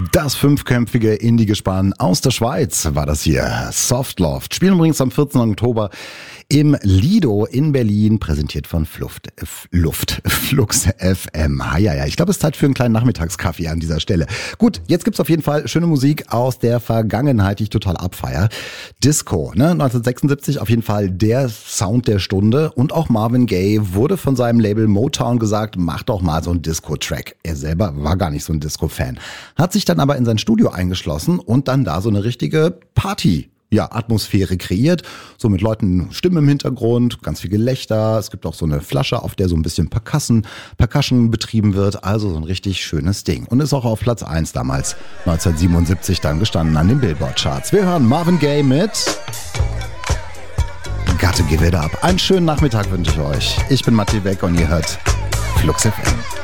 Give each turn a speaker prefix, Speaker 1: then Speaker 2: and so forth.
Speaker 1: Das fünfköpfige Indie-Gespann aus der Schweiz war das hier. Softloft. Spielen übrigens am 14. Oktober im Lido in Berlin, präsentiert von Flux FM. Ja, ich glaube, es ist Zeit für einen kleinen Nachmittagskaffee an dieser Stelle. Gut, jetzt gibt's auf jeden Fall schöne Musik aus der Vergangenheit, die ich total abfeier. Disco, 1976 auf jeden Fall der Sound der Stunde, und auch Marvin Gaye wurde von seinem Label Motown gesagt, mach doch mal so einen Disco-Track. Er selber war gar nicht so ein Disco-Fan, hat sich dann aber in sein Studio eingeschlossen und dann da so eine richtige Atmosphäre kreiert, so mit Leuten, Stimmen im Hintergrund, ganz viel Gelächter. Es gibt auch so eine Flasche, auf der so ein bisschen Percussion betrieben wird, also so ein richtig schönes Ding. Und ist auch auf Platz 1 damals, 1977 dann gestanden an den Billboard-Charts. Wir hören Marvin Gaye mit Gotta Give It Up. Einen schönen Nachmittag wünsche ich euch. Ich bin Matti Beck und ihr hört Flux FM.